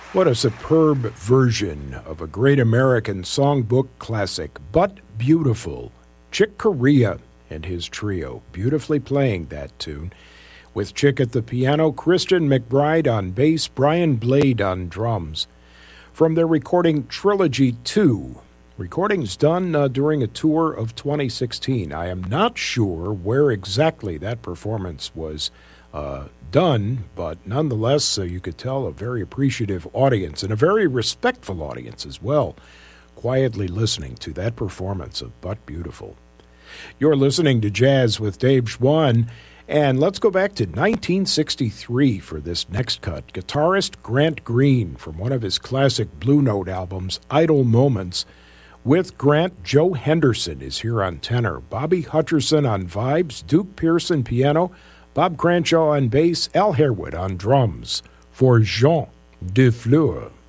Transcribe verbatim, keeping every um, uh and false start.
What a superb version of a great American songbook classic, But Beautiful. Chick Corea and his trio beautifully playing that tune, with Chick at the piano, Christian McBride on bass, Brian Blade on drums. From their recording Trilogy two, recordings done uh, during a tour of twenty sixteen. I am not sure where exactly that performance was uh, done, but nonetheless, uh, you could tell a very appreciative audience and a very respectful audience as well, quietly listening to that performance of But Beautiful. You're listening to Jazz with Dave Schwann, and let's go back to nineteen sixty-three for this next cut. Guitarist Grant Green from one of his classic Blue Note albums, Idle Moments. With Grant, Joe Henderson is here on tenor, Bobby Hutcherson on vibes, Duke Pearson piano, Bob Cranshaw on bass, Al Harewood on drums, for Jean Defleur.